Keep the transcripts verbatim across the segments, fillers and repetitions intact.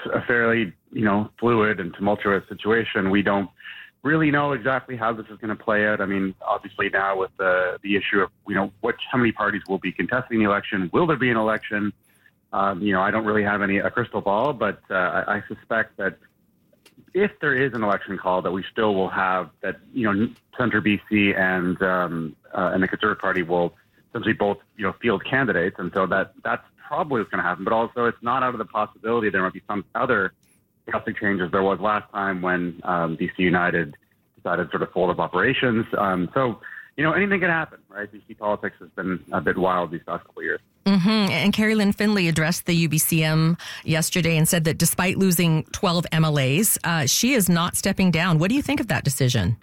a fairly, you know, fluid and tumultuous situation. We don't really know exactly how this is going to play out. I mean, obviously now with the the issue of, you know, what how many parties will be contesting the election? Will there be an election? Um, you know, I don't really have any a crystal ball, but uh, I, I suspect that if there is an election call, that we still will have that, you know, Centre B C and um, uh, and the Conservative Party will essentially both, you know, field candidates, and so that that's probably what's going to happen. But also, it's not out of the possibility there might be some other drastic changes there was last time when um, B C United decided to sort of fold up operations. Um, so, you know, anything can happen, right? B C politics has been a bit wild these past couple of years. Mm-hmm. And Carrie Lynn Findlay addressed the U B C M yesterday and said that despite losing twelve M L As, uh, she is not stepping down. What do you think of that decision?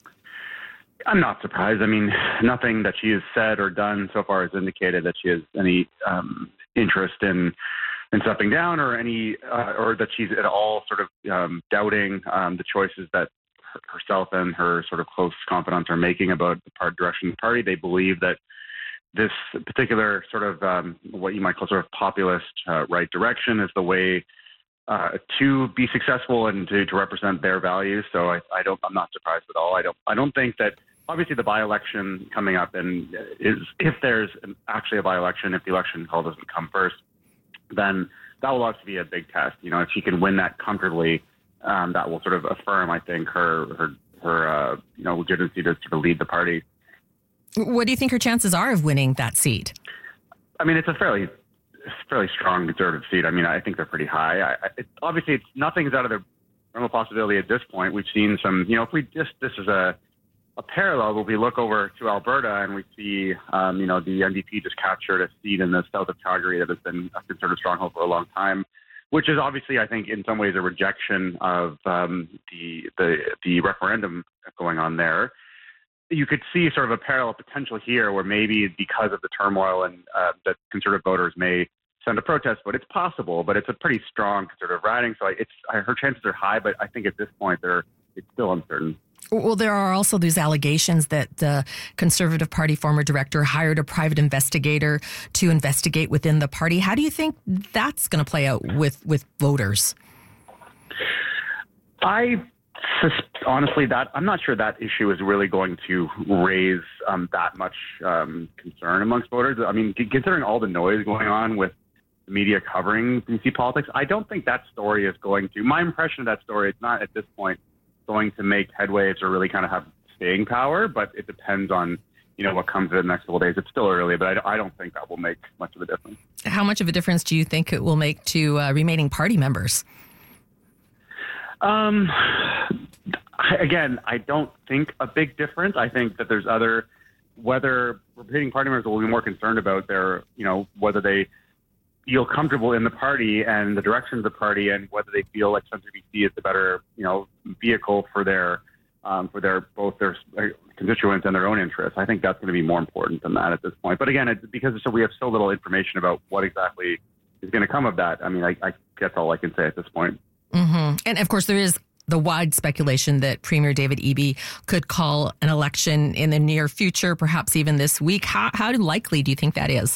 I'm not surprised. I mean, nothing that she has said or done so far has indicated that she has any um, interest in in stepping down, or any, uh, or that she's at all sort of um, doubting um, the choices that her, herself and her sort of close confidants are making about the part direction of the party. They believe that this particular sort of um, what you might call sort of populist uh, right direction is the way uh, to be successful and to, to represent their values. So I, I don't, I'm not surprised at all. I don't, I don't think that. Obviously, the by-election coming up, and is if there's an, actually a by-election, if the election call doesn't come first, then that will obviously be a big test. You know, if she can win that comfortably, um, that will sort of affirm, I think, her her her uh, you know, legitimacy to sort of lead the party. What do you think her chances are of winning that seat? I mean, it's a fairly fairly strong Conservative seat. I mean, I think they're pretty high. I, I, it, obviously, it's nothing's out of the realm of possibility at this point. We've seen some, you know, if we just this is a A parallel, will we look over to Alberta and we see, um, you know, the N D P just captured a seat in the south of Calgary that has been a Conservative stronghold for a long time, which is obviously, I think, in some ways a rejection of um, the, the the referendum going on there. You could see sort of a parallel potential here where maybe because of the turmoil and uh, that Conservative voters may send a protest vote. It's possible, but it's a pretty strong Conservative riding. So it's her chances are high, but I think at this point they're it's still uncertain. Well, there are also these allegations that the Conservative Party former director hired a private investigator to investigate within the party. How do you think that's going to play out with, with voters? I honestly, that I'm not sure that issue is really going to raise um, that much um, concern amongst voters. I mean, considering all the noise going on with the media covering B C politics, I don't think that story is going to. My impression of that story, it's not at this point going to make headwaves or really kind of have staying power, but it depends on, you know, what comes in the next couple of days. It's still early, but I, I don't think that will make much of a difference. How much of a difference do you think it will make to uh, remaining party members? Um, again, I don't think a big difference. I think that there's other, whether remaining party members will be more concerned about their, you know, whether they feel comfortable in the party and the direction of the party, and whether they feel like Centre B C is the better, you know, vehicle for their, um, for their both their constituents and their own interests. I think that's going to be more important than that at this point. But again, it's because so we have so little information about what exactly is going to come of that. I mean, I, I guess all I can say at this point. Mm-hmm. And of course, there is the wide speculation that Premier David Eby could call an election in the near future, perhaps even this week. How, how likely do you think that is?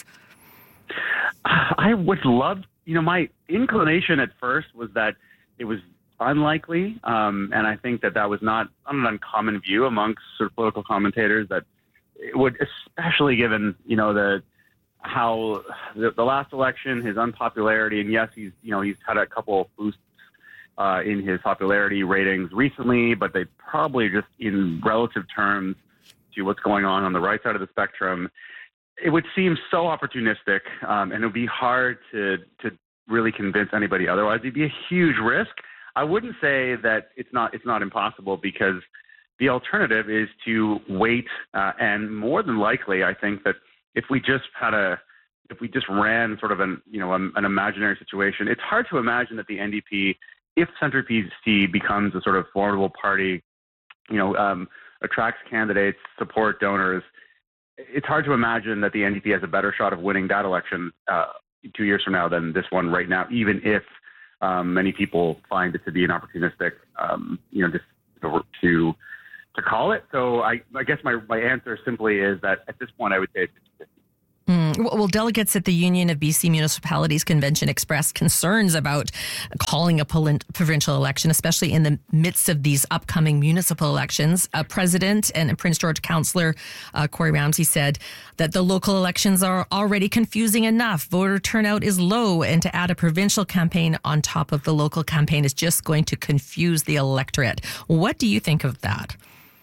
I would love, you know, my inclination at first was that it was unlikely. Um, and I think that that was not an uncommon view amongst sort of political commentators, that it would, especially given, you know, the, how the, the last election, his unpopularity, and yes, he's, you know, he's had a couple of boosts uh, in his popularity ratings recently, but they probably just in relative terms to what's going on on the right side of the spectrum, it would seem so opportunistic, um, and it would be hard to to really convince anybody otherwise. It'd be a huge risk. I wouldn't say that it's not it's not impossible, because the alternative is to wait, uh, and more than likely, I think that if we just had a if we just ran sort of an you know an, an imaginary situation, it's hard to imagine that the N D P, if Centre B C becomes a sort of formidable party, you know, um, attracts candidates, support donors, it's hard to imagine that the N D P has a better shot of winning that election uh, two years from now than this one right now, even if um, many people find it to be an opportunistic, um, you know, just to to call it. So I, I guess my, my answer simply is that at this point I would say it's fifty-fifty. Mm, Well, delegates at the Union of B C Municipalities Convention expressed concerns about calling a provincial election, especially in the midst of these upcoming municipal elections. Uh, President and Prince George Councillor uh, Corey Ramsey said that the local elections are already confusing enough. Voter turnout is low, and to add a provincial campaign on top of the local campaign is just going to confuse the electorate. What do you think of that?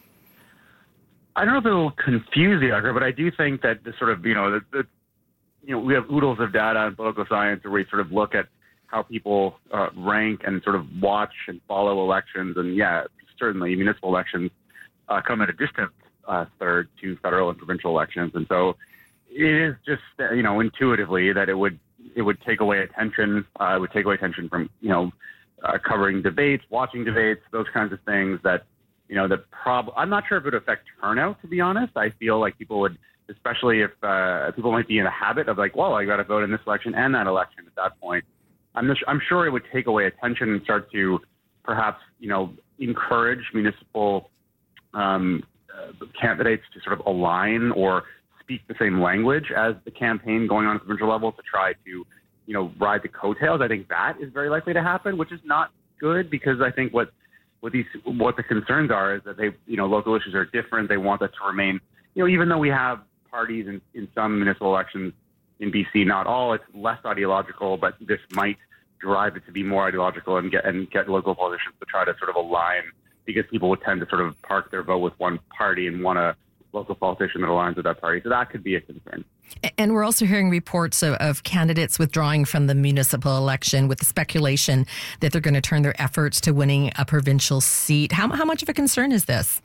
I don't know if it'll confuse the electorate, but I do think that the sort of, you know, the, the, you know, we have oodles of data in political science where we sort of look at how people uh, rank and sort of watch and follow elections. And yeah, certainly municipal elections uh, come at a distant uh, third to federal and provincial elections. And so it is just, uh, you know, intuitively that it would, it would take away attention. Uh, it would take away attention from, you know, uh, covering debates, watching debates, those kinds of things that, you know, the prob. I'm not sure if it would affect turnout, to be honest. I feel like people would, especially if uh, people might be in a habit of like, well, I got to vote in this election and that election at that point. I'm, just, I'm sure it would take away attention and start to perhaps, you know, encourage municipal um, uh, candidates to sort of align or speak the same language as the campaign going on at the provincial level to try to, you know, ride the coattails. I think that is very likely to happen, which is not good because I think what What these, what the concerns are is that they, you know, local issues are different. They want that to remain, you know, even though we have parties in, in some municipal elections in B C, not all, it's less ideological, but this might drive it to be more ideological and get and get local politicians to try to sort of align because people would tend to sort of park their vote with one party and want a local politician that aligns with that party. So that could be a concern. And we're also hearing reports of, of candidates withdrawing from the municipal election with the speculation that they're going to turn their efforts to winning a provincial seat. How, how much of a concern is this?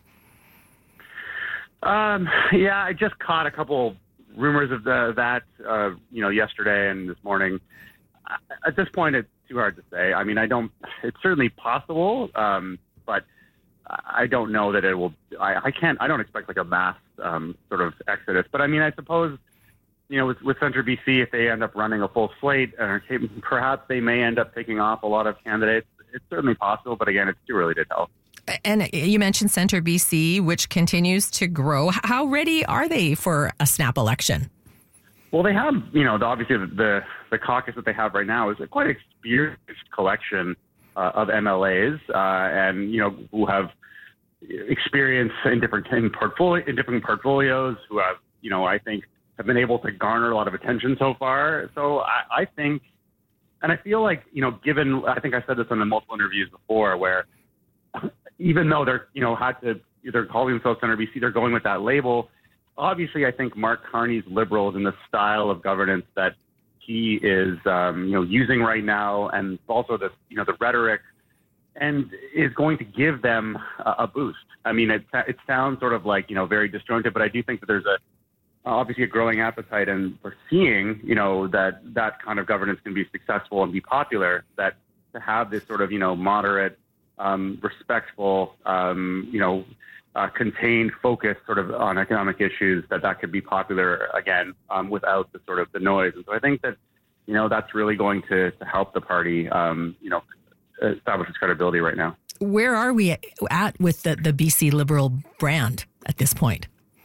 Um, yeah, I just caught a couple rumors of the, that, uh, you know, yesterday and this morning. At this point, it's too hard to say. I mean, I don't, it's certainly possible, um, but I don't know that it will, I, I can't, I don't expect like a mass um, sort of exodus. But I mean, I suppose, you know, with, with Centre B C, if they end up running a full slate, uh, perhaps they may end up picking off a lot of candidates. It's certainly possible, but again, it's too early to tell. And you mentioned Centre B C, which continues to grow. How ready are they for a snap election? Well, they have, you know, the, obviously the, the the caucus that they have right now is a quite experienced collection uh, of M L As, uh, and you know, who have experience in different in portfolio in different portfolios, who have, you know, I think have been able to garner a lot of attention so far. So I, I think, and I feel like, you know, given, I think I said this in the multiple interviews before, where even though they're, you know, had to either call themselves Centre B C, they're going with that label. Obviously, I think Mark Carney's Liberals and the style of governance that he is, um, you know, using right now, and also the, you know, the rhetoric, and is going to give them a, a boost. I mean, it it sounds sort of like, you know, very disjointed, but I do think that there's a obviously a growing appetite, and for seeing, you know, that that kind of governance can be successful and be popular. That to have this sort of, you know, moderate, um, respectful, um, you know. Uh, contained focus sort of on economic issues, that that could be popular again um, without the sort of the noise. And so I think that, you know, that's really going to, to help the party, um, you know, establish its credibility right now. Where are we at with the, the B C Liberal brand at this point?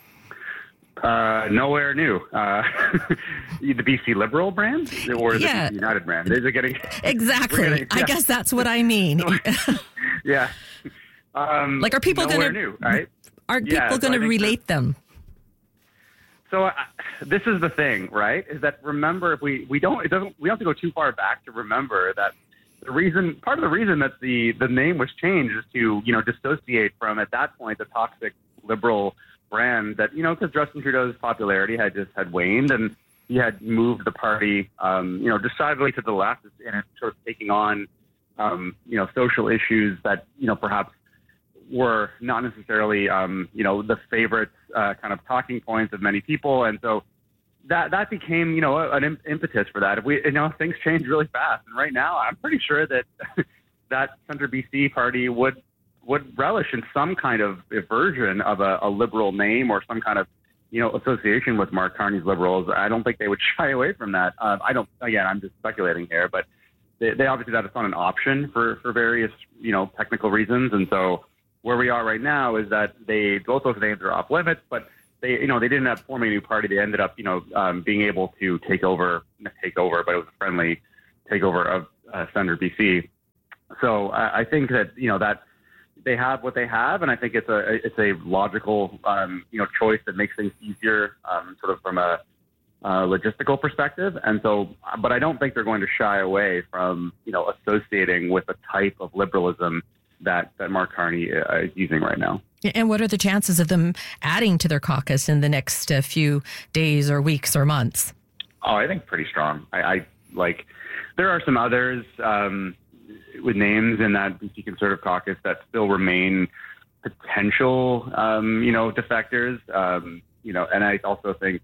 Uh, nowhere new. Uh, the B C Liberal brand or the yeah. B C United brand? Is it getting exactly? Getting, yeah. I guess that's what I mean. yeah. Um, like, are people going to right? Are people yeah, going to so relate them? So uh, this is the thing, right? Is that remember if we we don't it doesn't we don't have to go too far back to remember that the reason part of the reason that the the name was changed is to, you know, dissociate from, at that point, the toxic Liberal brand that, you know, because Justin Trudeau's popularity had just had waned, and he had moved the party, um, you know, decidedly to the left, and sort of taking on, um, you know, social issues that, you know, perhaps were not necessarily, um, you know, the favorite uh, kind of talking points of many people. And so that that became, you know, an im- impetus for that. If we, you know, things change really fast. And right now, I'm pretty sure that that Centre B C party would would relish in some kind of version of a, a Liberal name or some kind of, you know, association with Mark Carney's Liberals. I don't think they would shy away from that. Uh, I don't, again, I'm just speculating here, but they, they obviously, that is not an option for, for various, you know, technical reasons. And so where we are right now is that they both those names are off limits, but they, you know, they didn't end up forming a new party. They ended up, you know, um, being able to take over, not take over, but it was a friendly takeover of uh, Senator B C. So I, I think that, you know, that they have what they have, and I think it's a it's a logical, um, you know, choice that makes things easier, um, sort of from a uh, logistical perspective. And so, but I don't think they're going to shy away from, you know, associating with a type of liberalism that that Mark Carney uh, is using right now. And what are the chances of them adding to their caucus in the next uh, few days or weeks or months? Oh, I think pretty strong. I, I like. There are some others um, with names in that B C Conservative caucus that still remain potential, um, you know, defectors. Um, you know, and I also think,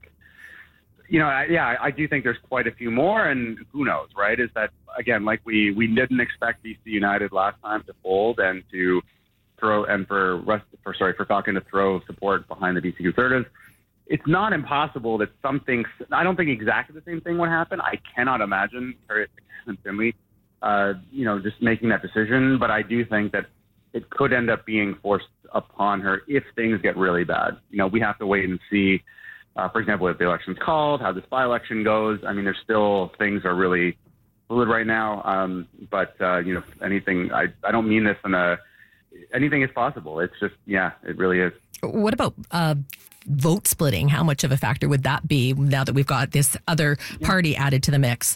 you know, I, yeah, I do think there's quite a few more, and who knows, right? Is that, again, like we we didn't expect B C United last time to fold and to throw, and for rest, for sorry for Falcon to throw support behind the B C Conservatives. It's not impossible that something, I don't think exactly the same thing would happen. I cannot imagine Harriet Finley, uh, you know, just making that decision. But I do think that it could end up being forced upon her if things get really bad. You know, we have to wait and see, uh, for example, if the election's called, how this by-election goes. I mean, there's still, things are really fluid right now. Um, but, uh, you know, anything, I, I don't mean this in a, anything is possible. It's just, yeah, it really is. What about uh, vote splitting? How much of a factor would that be now that we've got this other party added to the mix?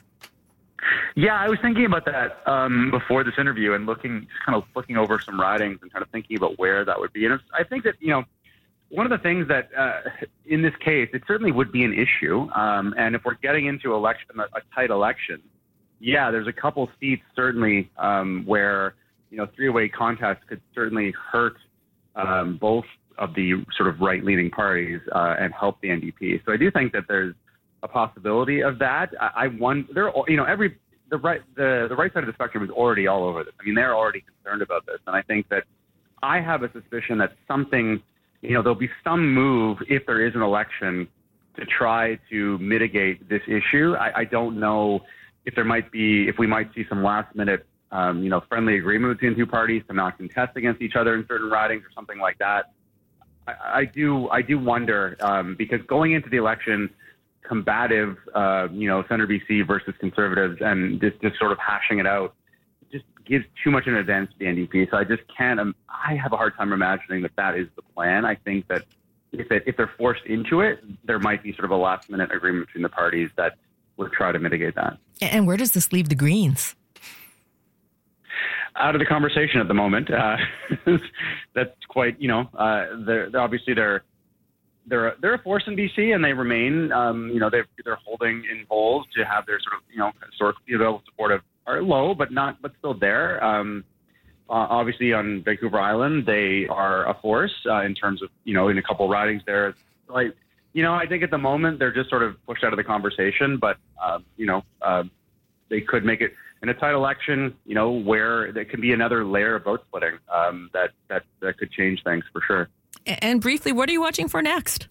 Yeah, I was thinking about that um, before this interview and looking, just kind of looking over some ridings and kind of thinking about where that would be. And I think that, you know, one of the things that uh, in this case, it certainly would be an issue. Um, and if we're getting into election, a, a tight election, yeah, there's a couple seats certainly um, where, you know, three-way contests could certainly hurt um, both of the sort of right-leaning parties uh, and help the N D P. So I do think that there's a possibility of that. I, I wonder, there, you know, every the right the the right side of the spectrum is already all over this. I mean, they're already concerned about this, and I think that I have a suspicion that something, you know, there'll be some move if there is an election to try to mitigate this issue. I, I don't know if there might be, if we might see some last-minute, um, you know, friendly agreement between the two parties to not contest against each other in certain ridings or something like that. I, I do, I do wonder um, because going into the election, combative, uh, you know, Senator B C versus Conservatives, and just, just sort of hashing it out, just gives too much in advance to the N D P. So I just can't. Um, I have a hard time imagining that that is the plan. I think that if it, if they're forced into it, there might be sort of a last minute agreement between the parties that would try to mitigate that. And where does this leave the Greens? Out of the conversation at the moment. Uh, that's quite, you know, uh, they're, they're obviously they're they're a, they're a force in B C, and they remain, um, you know, they're they're holding in polls to have their sort of, you know, historically available support of are low, but not, but still there. Um, uh, obviously on Vancouver Island, they are a force uh, in terms of, you know, in a couple ridings there. Like, you know, I think at the moment they're just sort of pushed out of the conversation, but uh, you know, uh, they could make it in a tight election, you know, where there could be another layer of vote splitting um, that, that that could change things for sure. And briefly, what are you watching for next?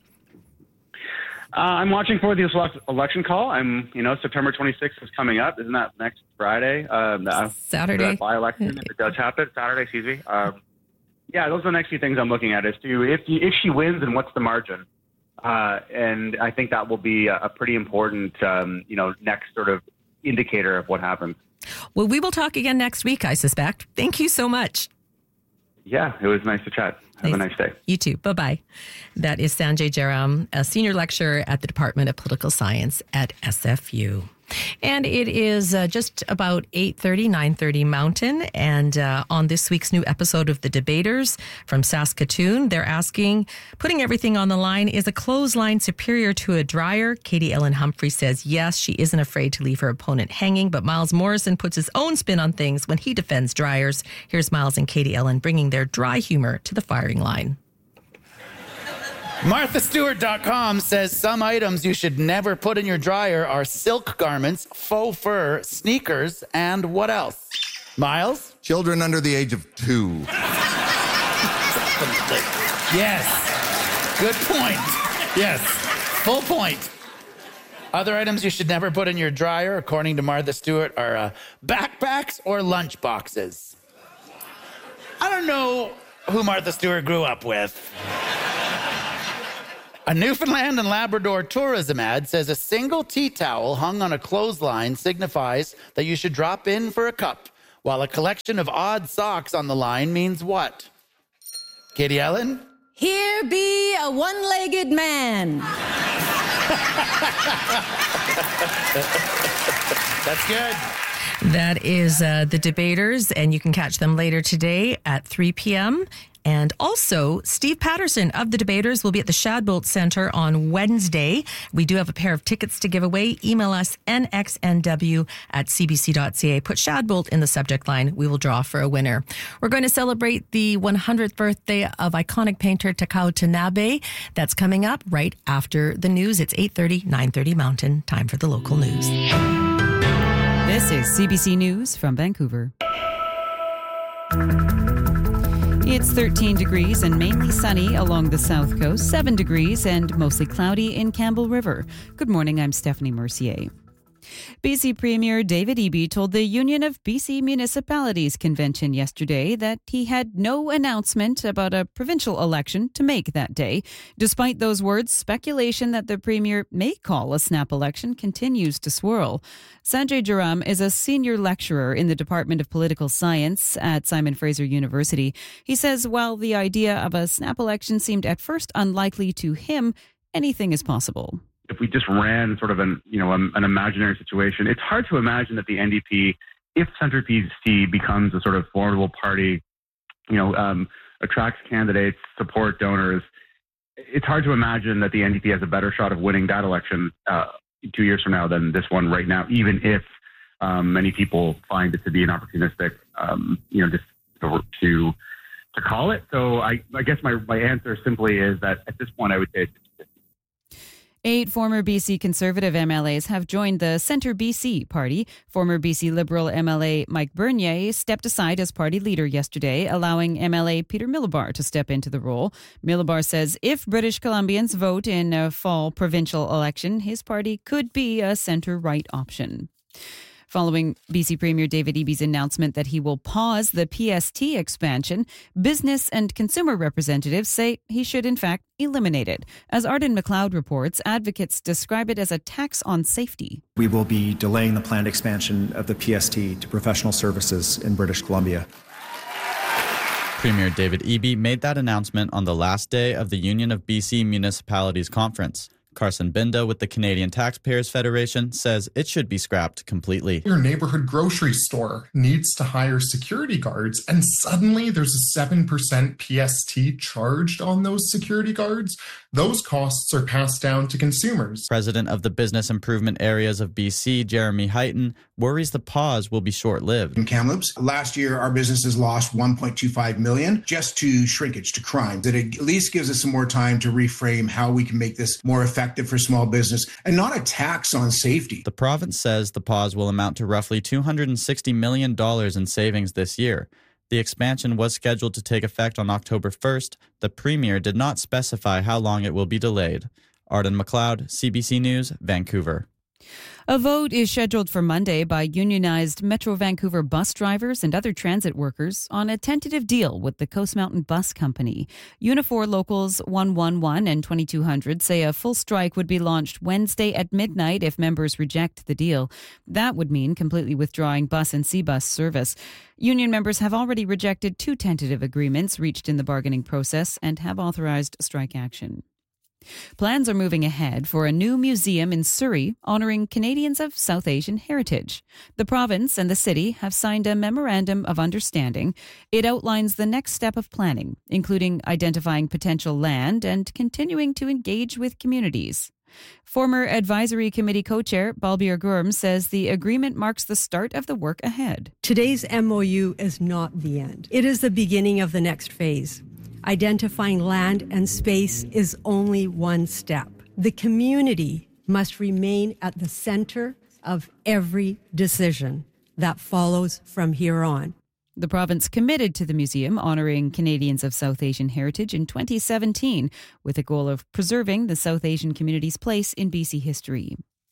Uh, I'm watching for the election call. I'm, you know, September twenty-sixth is coming up. Isn't that next Friday? Um, Saturday. By-election, if it does happen. Saturday, excuse me. Um, yeah, those are the next few things I'm looking at is to, if, if she wins, then what's the margin? Uh, and I think that will be a, a pretty important, um, you know, next sort of indicator of what happens. Well, we will talk again next week, I suspect. Thank you so much. Yeah, it was nice to chat. Have Thanks. a nice day. You too. Bye-bye. That is Sanjay Jairam, a senior lecturer at the Department of Political Science at S F U. And it is uh, just about eight thirty, nine thirty Mountain. And uh, on this week's new episode of The Debaters from Saskatoon, they're asking, putting everything on the line, is a clothesline superior to a dryer? Katie Ellen Humphrey says yes, she isn't afraid to leave her opponent hanging. But Miles Morrison puts his own spin on things when he defends dryers. Here's Miles and Katie Ellen bringing their dry humor to the firing line. Martha Stewart dot com says some items you should never put in your dryer are silk garments, faux fur, sneakers, and what else? Miles? Children under the age of two. Yes. Good point. Yes. Full point. Other items you should never put in your dryer, according to Martha Stewart, are uh, backpacks or lunch boxes. I don't know who Martha Stewart grew up with. A Newfoundland and Labrador tourism ad says a single tea towel hung on a clothesline signifies that you should drop in for a cup, while a collection of odd socks on the line means what? Katie Ellen? Here be a one-legged man. That's good. That is uh, The Debaters, and you can catch them later today at three p.m. And also, Steve Patterson of The Debaters will be at the Shadbolt Center on Wednesday. We do have a pair of tickets to give away. Email us n x n w at c b c dot c a. Put Shadbolt in the subject line. We will draw for a winner. We're going to celebrate the one hundredth birthday of iconic painter Takao Tanabe. That's coming up right after the news. It's eight thirty, nine thirty Mountain. Time for the local news. This is C B C News from Vancouver. It's thirteen degrees and mainly sunny along the south coast, seven degrees and mostly cloudy in Campbell River. Good morning, I'm Stephanie Mercier. B C Premier David Eby told the Union of B C Municipalities convention yesterday that he had no announcement about a provincial election to make that day. Despite those words, speculation that the Premier may call a snap election continues to swirl. Sanjay Jaram is a senior lecturer in the Department of Political Science at Simon Fraser University. He says while the idea of a snap election seemed at first unlikely to him, anything is possible. If we just ran sort of an, you know, an, an imaginary situation, it's hard to imagine that the N D P, if Centre P C becomes a sort of formidable party, you know, um, attracts candidates, support donors, it's hard to imagine that the N D P has a better shot of winning that election uh, two years from now than this one right now, even if um, many people find it to be an opportunistic, um, you know, just to, to to call it. So I, I guess my, my answer simply is that at this point I would say it's Eight former B C Conservative M L As have joined the Centre B C party. Former B C Liberal M L A Mike Bernier stepped aside as party leader yesterday, allowing M L A Peter Milobar to step into the role. Milobar says if British Columbians vote in a fall provincial election, his party could be a centre-right option. Following B C Premier David Eby's announcement that he will pause the P S T expansion, business and consumer representatives say he should in fact eliminate it. As Arden McLeod reports, advocates describe it as a tax on safety. We will be delaying the planned expansion of the P S T to professional services in British Columbia. Premier David Eby made that announcement on the last day of the Union of B C Municipalities Conference. Carson Binda with the Canadian Taxpayers Federation says it should be scrapped completely. Your neighborhood grocery store needs to hire security guards, and suddenly there's a seven percent P S T charged on those security guards. Those costs are passed down to consumers. President of the Business Improvement Areas of B C, Jeremy Heighton, worries the pause will be short-lived. In Kamloops, last year our businesses lost one point two five million dollars just to shrinkage, to crime. That at least gives us some more time to reframe how we can make this more effective for small business and not a tax on safety. The province says the pause will amount to roughly two hundred sixty million dollars in savings this year. The expansion was scheduled to take effect on October first. The Premier did not specify how long it will be delayed. Arden McLeod, C B C News, Vancouver. A vote is scheduled for Monday by unionized Metro Vancouver bus drivers and other transit workers on a tentative deal with the Coast Mountain Bus Company. Unifor Locals one one one and twenty-two hundred say a full strike would be launched Wednesday at midnight if members reject the deal. That would mean completely withdrawing bus and C-bus service. Union members have already rejected two tentative agreements reached in the bargaining process and have authorized strike action. Plans are moving ahead for a new museum in Surrey honouring Canadians of South Asian heritage. The province and the city have signed a memorandum of understanding. It outlines the next step of planning, including identifying potential land and continuing to engage with communities. Former Advisory Committee co-chair Balbir Gurm says the agreement marks the start of the work ahead. Today's M O U is not the end. It is the beginning of the next phase. Identifying land and space is only one step. The community must remain at the center of every decision that follows from here on. The province committed to the museum honouring Canadians of South Asian heritage in twenty seventeen with a goal of preserving the South Asian community's place in B C history.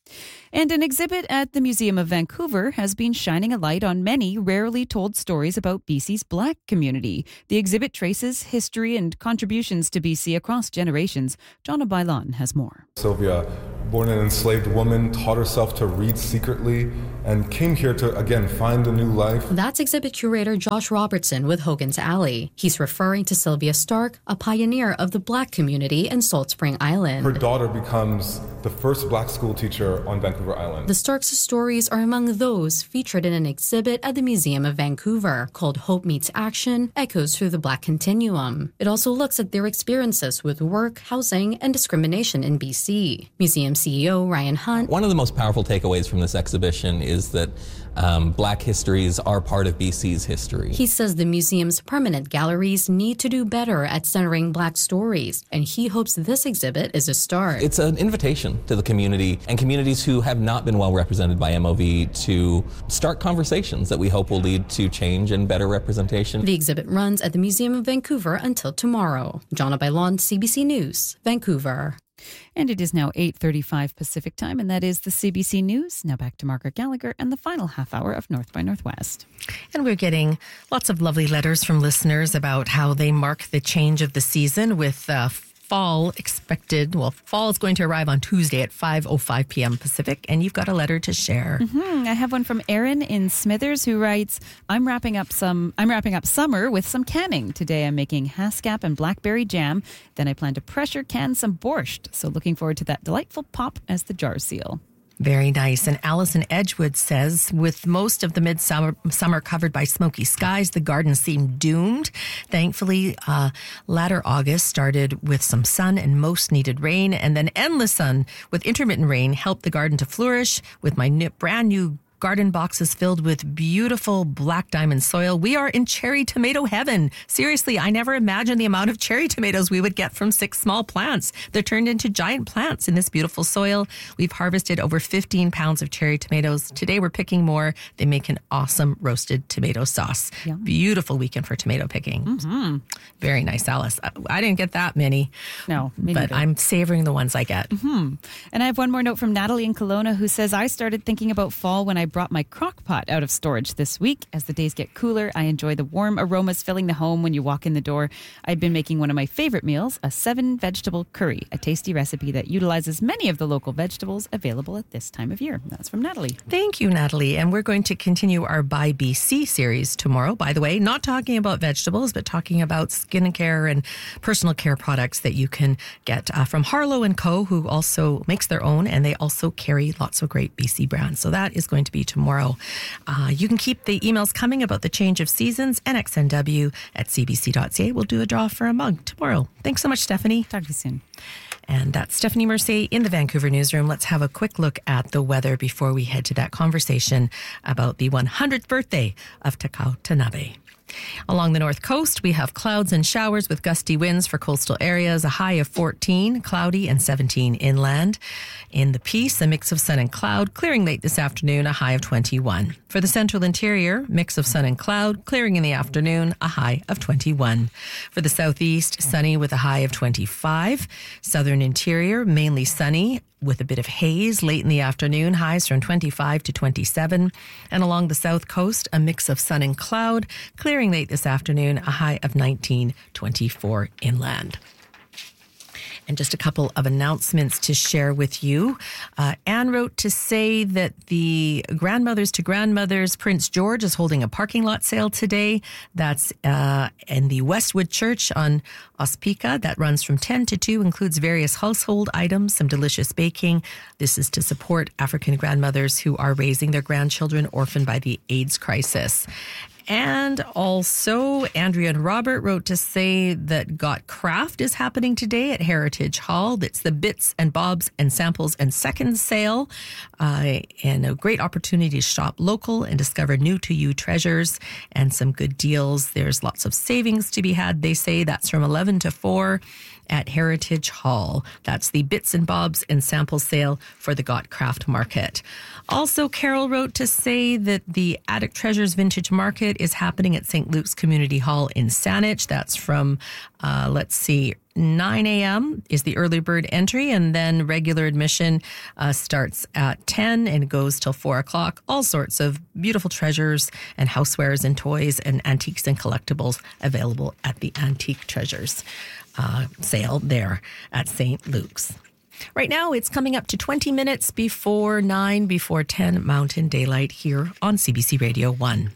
And an exhibit at the Museum of Vancouver has been shining a light on many rarely told stories about B C's Black community. The exhibit traces history and contributions to B C across generations. Jonna Bailon has more. Sylvia, born an enslaved woman, taught herself to read secretly and came here to, again, find a new life. That's exhibit curator Josh Robertson with Hogan's Alley. He's referring to Sylvia Stark, a pioneer of the Black community in Salt Spring Island. Her daughter becomes the first Black school teacher on Vancouver Island. The Starks' stories are among those featured in an exhibit at the Museum of Vancouver called Hope Meets Action, Echoes Through the Black Continuum. It also looks at their experiences with work, housing, and discrimination in B C. Museum C E O Ryan Hunt. One of the most powerful takeaways from this exhibition is that um, Black histories are part of B C's history. He says the museum's permanent galleries need to do better at centering Black stories, and he hopes this exhibit is a start. It's an invitation to the community and communities who have not been well represented by M O V to start conversations that we hope will lead to change and better representation. The exhibit runs at the Museum of Vancouver until tomorrow. Jonna Bailon, C B C News, Vancouver. And it is now eight thirty-five Pacific Time, and that is the C B C News. Now back to Margaret Gallagher and the final half hour of North by Northwest. And we're getting lots of lovely letters from listeners about how they mark the change of the season with uh, fall expected. Well, fall is going to arrive on Tuesday at five oh five p.m. Pacific, and you've got a letter to share. Mm-hmm. I have one from Erin in Smithers who writes, I'm wrapping up some I'm wrapping up summer with some canning. Today I'm making haskap and blackberry jam. Then I plan to pressure can some borscht. So looking forward to that delightful pop as the jar seal. Very nice. And Allison Edgewood says, with most of the midsummer summer covered by smoky skies, the garden seemed doomed. Thankfully, uh, latter August started with some sun and most needed rain, and then endless sun with intermittent rain helped the garden to flourish. With my new, brand new garden boxes filled with beautiful black diamond soil, we are in cherry tomato heaven. Seriously, I never imagined the amount of cherry tomatoes we would get from six small plants. They're turned into giant plants in this beautiful soil. We've harvested over fifteen pounds of cherry tomatoes. Today we're picking more. They make an awesome roasted tomato sauce. Yum. Beautiful weekend for tomato picking. Mm-hmm. Very nice, Alice. I didn't get that many. No, me but neither. I'm savoring the ones I get. Mm-hmm. And I have one more note from Natalie in Kelowna who says, I started thinking about fall when I brought my crock pot out of storage this week. As the days get cooler, I enjoy the warm aromas filling the home when you walk in the door. I've been making one of my favorite meals, a seven vegetable curry, a tasty recipe that utilizes many of the local vegetables available at this time of year. That's from Natalie. Thank you, Natalie. And we're going to continue our By B C series tomorrow. By the way, not talking about vegetables, but talking about skin care and personal care products that you can get uh, from Harlow and Co., who also makes their own, and they also carry lots of great B C brands. So that is going to be tomorrow. Uh, you can keep the emails coming about the change of seasons. N X N W at c b c dot c a. We'll do a draw for a mug tomorrow. Thanks so much, Stephanie. Talk to you soon. And that's Stephanie Mercier in the Vancouver newsroom. Let's have a quick look at the weather before we head to that conversation about the one hundredth birthday of Takao Tanabe. Along the north coast, we have clouds and showers with gusty winds for coastal areas, a high of fourteen, cloudy, and seventeen inland. In the Peace, a mix of sun and cloud, clearing late this afternoon, a high of twenty-one. For the central interior, mix of sun and cloud, clearing in the afternoon, a high of twenty-one. For the southeast, sunny with a high of twenty-five. Southern interior, mainly sunny, with a bit of haze late in the afternoon, highs from twenty-five to twenty-seven. And along the south coast, a mix of sun and cloud, clearing late this afternoon, a high of nineteen, twenty-four inland. And just a couple of announcements to share with you. Uh, Anne wrote to say that the Grandmothers to Grandmothers Prince George is holding a parking lot sale today. That's uh, in the Westwood Church on Ospika. That runs from ten to two, includes various household items, some delicious baking. This is to support African grandmothers who are raising their grandchildren orphaned by the AIDS crisis. And also, Andrea and Robert wrote to say that Got Craft is happening today at Heritage Hall. That's the Bits and Bobs and Samples and Seconds sale. Uh, and a great opportunity to shop local and discover new-to-you treasures and some good deals. There's lots of savings to be had, they say. That's from eleven to four at Heritage Hall. That's the Bits and Bobs and Sample sale for the Got Craft Market. Also, Carol wrote to say that the Attic Treasures Vintage Market is happening at Saint Luke's Community Hall in Saanich. That's from, uh, let's see, nine a.m. is the early bird entry, and then regular admission uh, starts at ten and goes till four o'clock. All sorts of beautiful treasures and housewares and toys and antiques and collectibles available at the Antique Treasures uh, sale there at Saint Luke's. Right now, it's coming up to twenty minutes before nine, before ten Mountain Daylight here on C B C Radio one.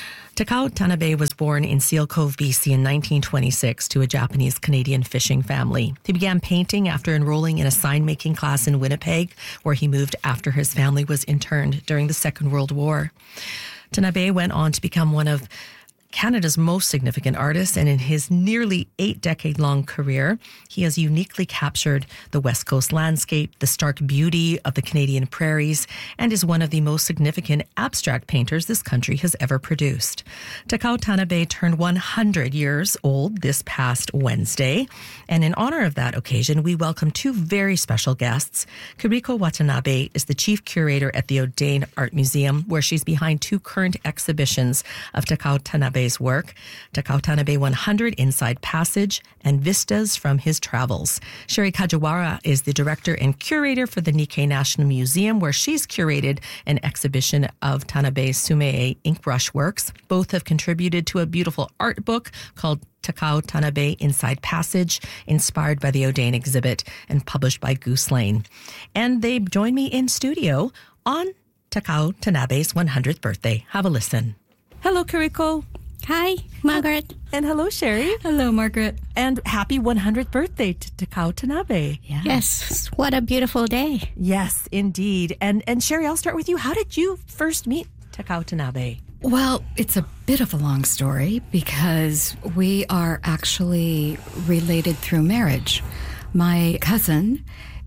Takao Tanabe was born in Seal Cove, B C in nineteen twenty-six to a Japanese-Canadian fishing family. He began painting after enrolling in a sign-making class in Winnipeg, where he moved after his family was interned during the Second World War. Tanabe went on to become one of Canada's most significant artists, and in his nearly eight-decade-long career, he has uniquely captured the West Coast landscape, the stark beauty of the Canadian prairies, and is one of the most significant abstract painters this country has ever produced. Takao Tanabe turned one hundred years old this past Wednesday, and in honor of that occasion, we welcome two very special guests. Kuriko Watanabe is the chief curator at the Odane Art Museum, where she's behind two current exhibitions of Takao Tanabe work, Takao Tanabe one hundred Inside Passage and Vistas from His Travels. Sherry Kajiwara is the director and curator for the Nikkei National Museum, where she's curated an exhibition of Tanabe's Sumie ink brush works. Both have contributed to a beautiful art book called Takao Tanabe Inside Passage, inspired by the Odane exhibit and published by Goose Lane. And they join me in studio on Takao Tanabe's one hundredth birthday. Have a listen. Hello, Kuriko. Hi, Margaret. And hello, Sherry. Hello, Margaret. And happy one hundredth birthday to Takao Tanabe. Yeah. Yes, what a beautiful day. Yes, indeed. And and Sherry, I'll start with you. How did you first meet Takao Tanabe? Well, it's a bit of a long story because we are actually related through marriage. My cousin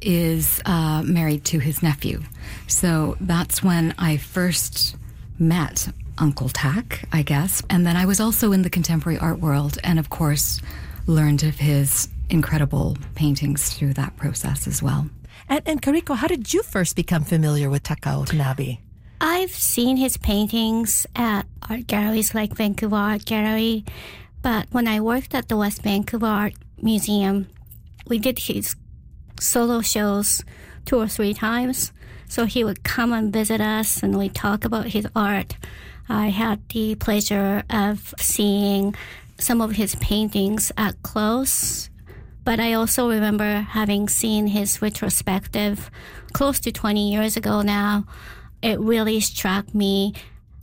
is uh, married to his nephew. So that's when I first met Uncle Tak, I guess. And then I was also in the contemporary art world and, of course, learned of his incredible paintings through that process as well. And, and Kuriko, how did you first become familiar with Takao Tanabe? I've seen his paintings at art galleries like Vancouver Art Gallery, but when I worked at the West Vancouver Art Museum, we did his solo shows two or three times. So he would come and visit us and we'd talk about his art. I had the pleasure of seeing some of his paintings up close, but I also remember having seen his retrospective close to twenty years ago now. It really struck me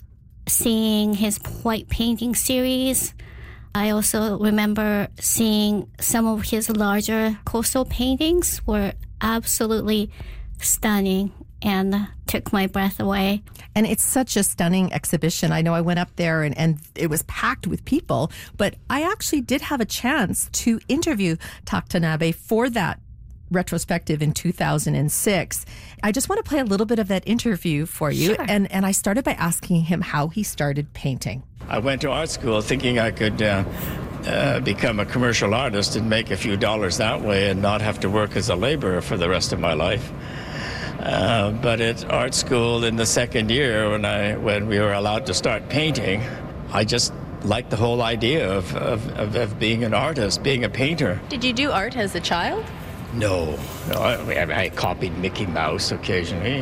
seeing his white painting series. I also remember seeing some of his larger coastal paintings were absolutely stunning and took my breath away. And it's such a stunning exhibition. I know I went up there and, and it was packed with people, but I actually did have a chance to interview Tak Tanabe for that retrospective in two thousand six. I just want to play a little bit of that interview for you. Sure. And, and I started by asking him how he started painting. I went to art school thinking I could uh, uh, become a commercial artist and make a few dollars that way and not have to work as a laborer for the rest of my life. Uh, but at art school in the second year, when I when we were allowed to start painting, I just liked the whole idea of, of, of, of being an artist, being a painter. Did you do art as a child? No, no I, I copied Mickey Mouse occasionally.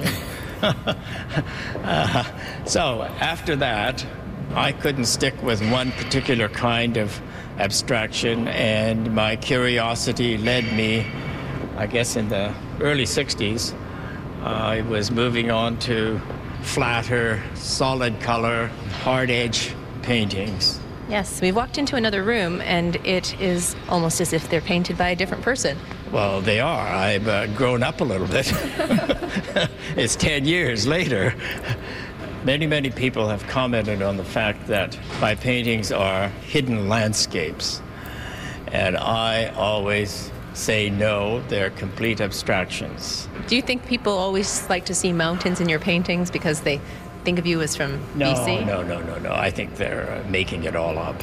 uh, so after that, I couldn't stick with one particular kind of abstraction, and my curiosity led me, I guess in the early sixties, I was moving on to flatter, solid color, hard edge paintings. Yes, we walked into another room and it is almost as if they're painted by a different person. Well, they are. I've uh, grown up a little bit. It's ten years later. Many, many people have commented on the fact that my paintings are hidden landscapes. And I always say no, they're complete abstractions. Do you think people always like to see mountains in your paintings because they think of you as from no, B C? No, no, no, no. I think they're uh, making it all up.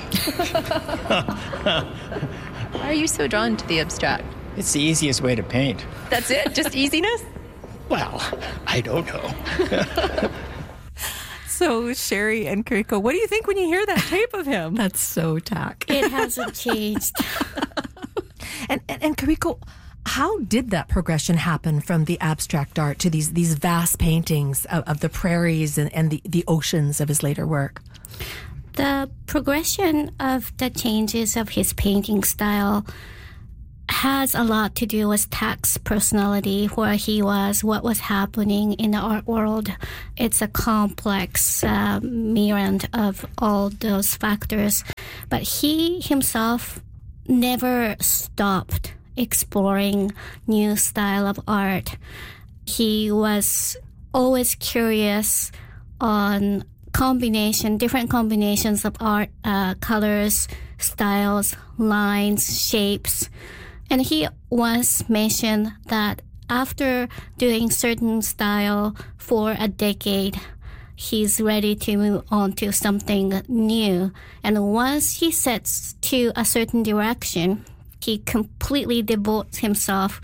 Why are you so drawn to the abstract? It's the easiest way to paint. That's it? Just easiness? Well, I don't know. So, Sherry and Kuriko, what do you think when you hear that tape of him? That's so Tak. It hasn't changed. And, and, and Kariko, how did that progression happen from the abstract art to these these vast paintings of, of the prairies and, and the, the oceans of his later work? The progression of the changes of his painting style has a lot to do with Tak's personality, where he was, what was happening in the art world. It's a complex uh, myriad of all those factors. But he himself never stopped exploring new style of art. He was always curious on combination, different combinations of art, uh, colors, styles, lines, shapes. And he once mentioned that after doing certain style for a decade, he's ready to move on to something new. And once he sets to a certain direction, he completely devotes himself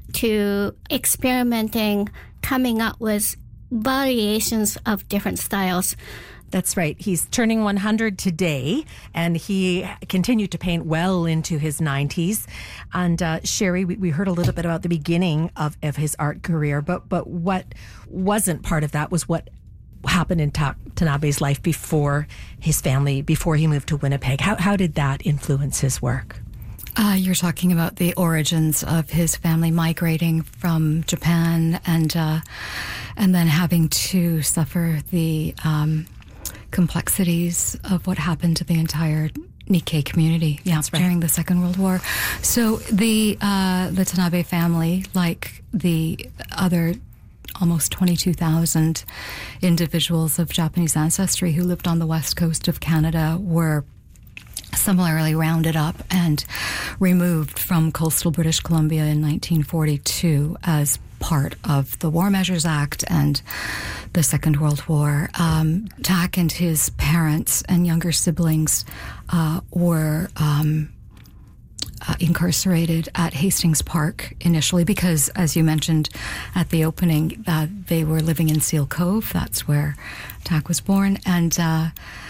to experimenting, coming up with variations of different styles. That's right. He's turning one hundred today, and he continued to paint well into his nineties. And uh, Sherry, we, we heard a little bit about the beginning of, of his art career, but but what wasn't part of that was what happened in Ta- Tanabe's life before his family, before he moved to Winnipeg. How how did that influence his work? Uh, you're talking about the origins of his family migrating from Japan and uh, and then having to suffer the um, complexities of what happened to the entire Nikkei community yeah, right. during the Second World War. So the uh, the Tanabe family, like the other almost twenty-two thousand individuals of Japanese ancestry who lived on the west coast of Canada, were similarly rounded up and removed from coastal British Columbia in nineteen forty-two as part of the War Measures Act and the Second World War. Um, Tak and his parents and younger siblings uh, were um, uh, incarcerated at Hastings Park initially because, as you mentioned at the opening, uh, they were living in Seal Cove. That's where Tak was born. And uh,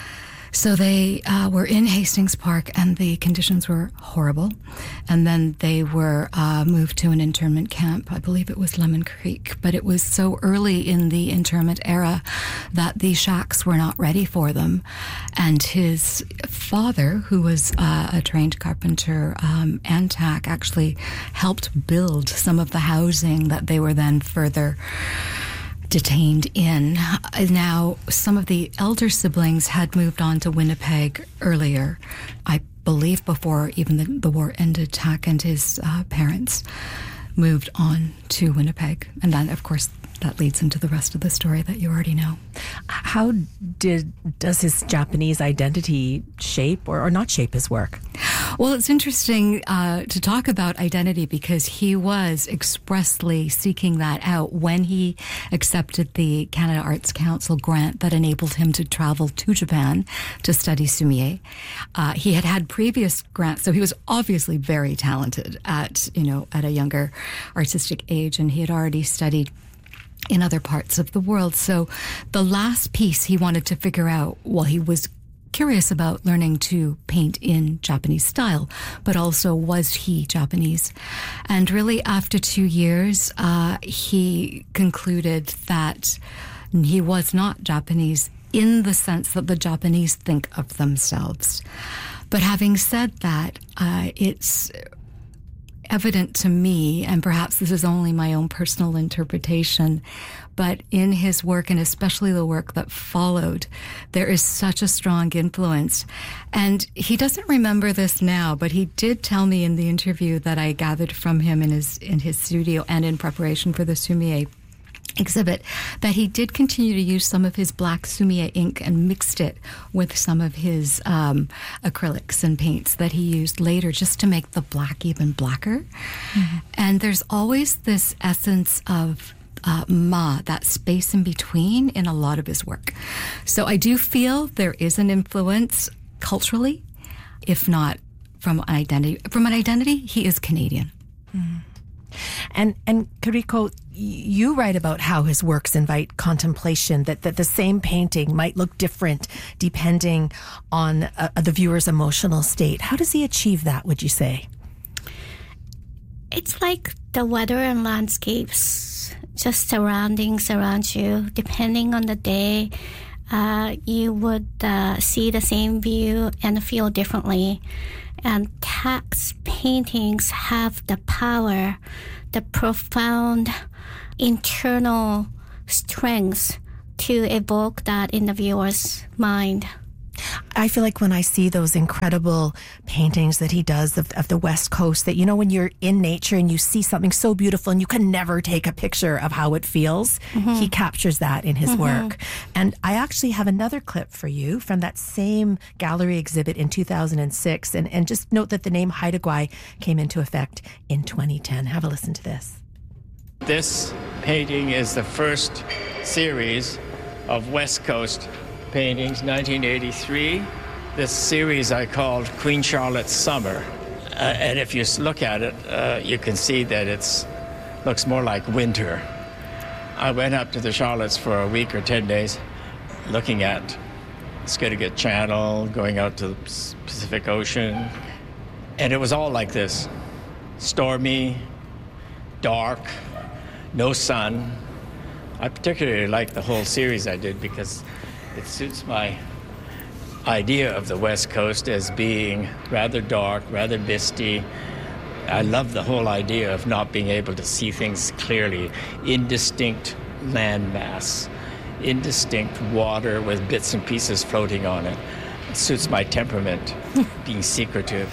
So they uh, were in Hastings Park, and the conditions were horrible. And then they were uh, moved to an internment camp. I believe it was Lemon Creek. But it was so early in the internment era that the shacks were not ready for them. And his father, who was uh, a trained carpenter, um, and Tak, actually helped build some of the housing that they were then further detained in. Now, some of the elder siblings had moved on to Winnipeg earlier, I believe before even the, the war ended. Tak and his uh, parents moved on to Winnipeg. And then, of course, that leads into the rest of the story that you already know. How did does his Japanese identity shape or, or not shape his work? Well, it's interesting uh, to talk about identity because he was expressly seeking that out when he accepted the Canada Arts Council grant that enabled him to travel to Japan to study sumie. Uh, he had had previous grants, so he was obviously very talented at, you know, at a younger artistic age, and he had already studied in other parts of the world. So the last piece he wanted to figure out, well, he was curious about learning to paint in Japanese style, but also was he Japanese? And really after two years, uh, he concluded that he was not Japanese in the sense that the Japanese think of themselves. But having said that, uh, it's evident to me, and perhaps this is only my own personal interpretation, but in his work, and especially the work that followed, there is such a strong influence. And he doesn't remember this now, but he did tell me in the interview that I gathered from him in his in his studio and in preparation for the Sumie exhibit, that he did continue to use some of his black sumie ink and mixed it with some of his um, acrylics and paints that he used later just to make the black even blacker. Mm-hmm. And there's always this essence of uh, ma, that space in between, in a lot of his work. So I do feel there is an influence culturally, if not from an identity. From an identity, he is Canadian. Mm-hmm. And and Kariko, you write about how his works invite contemplation, that, that the same painting might look different depending on uh, the viewer's emotional state. How does he achieve that, would you say? It's like the weather and landscapes, just surroundings around you. Depending on the day, uh, you would uh, see the same view and feel differently. And Tak's paintings have the power, the profound internal strength to evoke that in the viewer's mind. I feel like when I see those incredible paintings that he does of, of the West Coast, that, you know, when you're in nature and you see something so beautiful and you can never take a picture of how it feels, mm-hmm. he captures that in his mm-hmm. work. And I actually have another clip for you from that same gallery exhibit in two thousand six. And, and just note that the name Haida Gwaii came into effect in twenty ten. Have a listen to this. This painting is the first series of West Coast paintings, nineteen eighty-three. This series I called Queen Charlotte's Summer. Uh, and if you look at it, uh, you can see that it looks more like winter. I went up to the Charlottes for a week or ten days looking at Skidegate Channel, going out to the Pacific Ocean. And it was all like this. Stormy, dark, no sun. I particularly like the whole series I did because it suits my idea of the West Coast as being rather dark, rather misty. I love the whole idea of not being able to see things clearly. Indistinct landmass, indistinct water with bits and pieces floating on it. It suits my temperament, being secretive.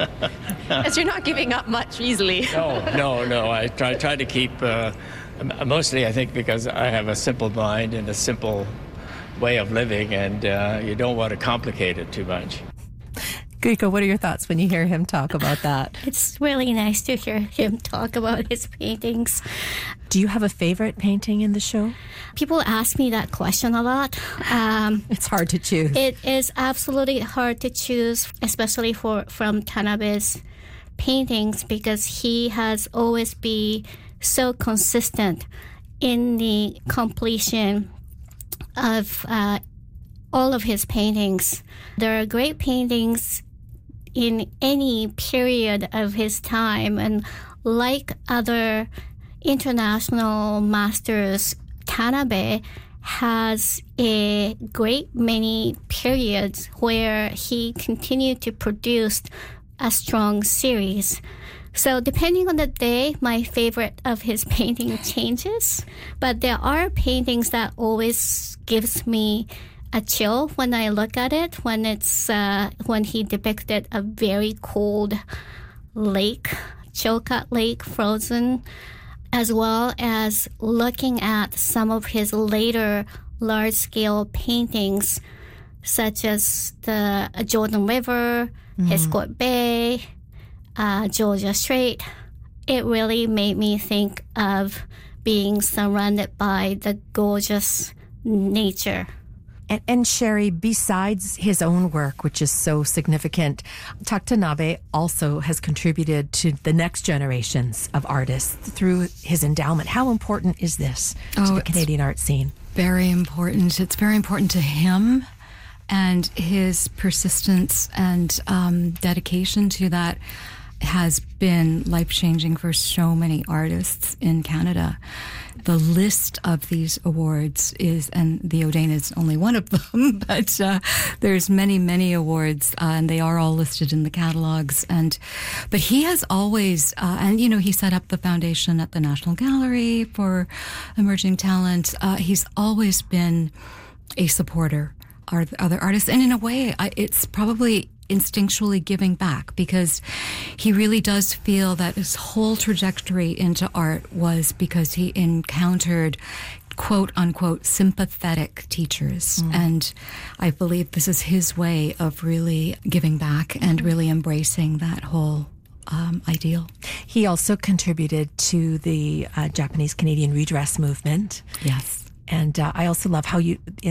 As you're not giving up much easily. no, no, no. I try, try to keep, uh, mostly I think because I have a simple mind and a simple way of living, and uh, you don't want to complicate it too much. Grieco, what are your thoughts when you hear him talk about that? It's really nice to hear him talk about his paintings. Do you have a favorite painting in the show? People ask me that question a lot. Um, it's hard to choose. It is absolutely hard to choose, especially for from Tanabe's paintings, because he has always been so consistent in the completion of uh, all of his paintings. There are great paintings in any period of his time, and like other international masters, Tanabe has a great many periods where he continued to produce a strong series. So depending on the day, my favorite of his painting changes. But there are paintings that always gives me a chill when I look at it, when it's uh, when he depicted a very cold lake, Chilkat Lake, frozen, as well as looking at some of his later large-scale paintings, such as the Jordan River, mm-hmm. Escort Bay, Uh, Georgia Strait. It really made me think of being surrounded by the gorgeous nature. And, and Sherry, besides his own work, which is so significant, Tak Tanabe also has contributed to the next generations of artists through his endowment. How important is this to oh, the Canadian art scene? Very important. It's very important to him, and his persistence and um, dedication to that has been life-changing for so many artists in Canada. The list of these awards is, and the O'Dane is only one of them, but uh, there's many, many awards, uh, and they are all listed in the catalogs. And but he has always, uh, and you know, he set up the foundation at the National Gallery for emerging talent. Uh, he's always been a supporter of other artists, and in a way, I, it's probably instinctually giving back, because he really does feel that his whole trajectory into art was because he encountered quote unquote sympathetic teachers. Mm. And I believe this is his way of really giving back and really embracing that whole um, ideal. He also contributed to the uh, Japanese Canadian redress movement. Yes. And uh, I also love how you, in the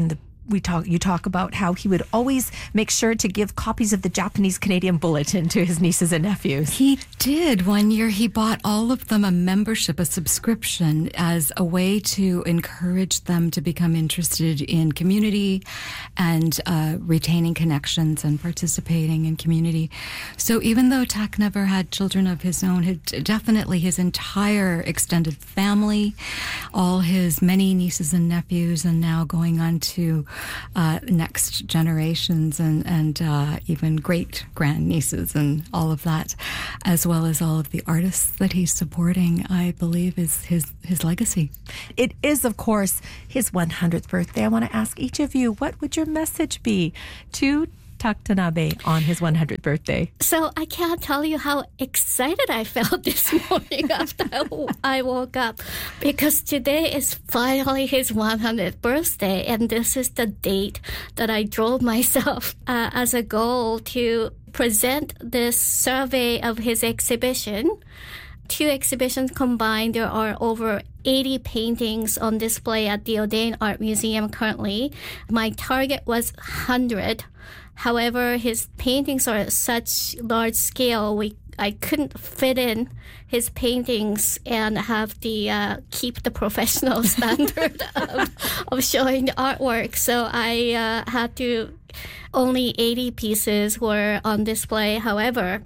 we talk. You talk about how he would always make sure to give copies of the Japanese Canadian Bulletin to his nieces and nephews. He did. One year he bought all of them a membership, a subscription, as a way to encourage them to become interested in community and uh, retaining connections and participating in community. So even though Tak never had children of his own, his, definitely his entire extended family, all his many nieces and nephews, and now going on to uh, next generations and, and uh, even great-grandnieces and all of that, as well as all of the artists that he's supporting, I believe is his, his legacy. It is, of course, his one hundredth birthday. I want to ask each of you, what would your message be to Tak Tanabe on his one hundredth birthday? So I can't tell you how excited I felt this morning after I woke up, because today is finally his one hundredth birthday, and this is the date that I drove myself uh, as a goal to present this survey of his exhibition. Two exhibitions combined, there are over eighty paintings on display at the Audain Art Museum currently. My target was one hundred. However, his paintings are at such large scale, we I couldn't fit in his paintings and have the uh, keep the professional standard of, of showing the artwork. So I uh, had to, only eighty pieces were on display. However,